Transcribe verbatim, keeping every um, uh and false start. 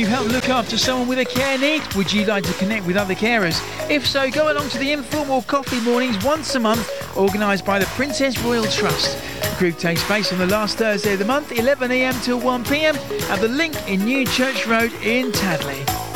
You help look after someone with a care need? Would you like to connect with other carers? If so, go along to the informal coffee mornings once a month, organised by the Princess Royal Trust. The group takes place on the last Thursday of the month, eleven a m till one p m at the Link in New Church Road in Tadley.